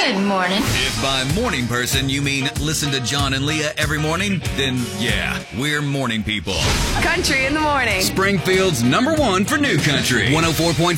Good morning. If by morning person you mean listen to John and Leah every morning, then yeah, we're morning people. Country in the morning. Springfield's #1 for new country. 104.5